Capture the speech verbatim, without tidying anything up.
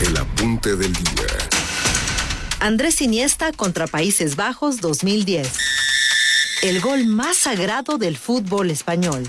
El apunte del día. Andrés Iniesta contra Países Bajos dos mil diez. El gol más sagrado del fútbol español.